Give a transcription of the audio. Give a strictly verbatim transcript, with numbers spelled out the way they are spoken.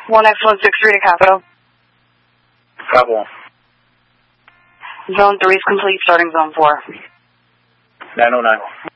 one X one six three to Capital. Capital. Zone three is complete, starting zone four. nine oh nine.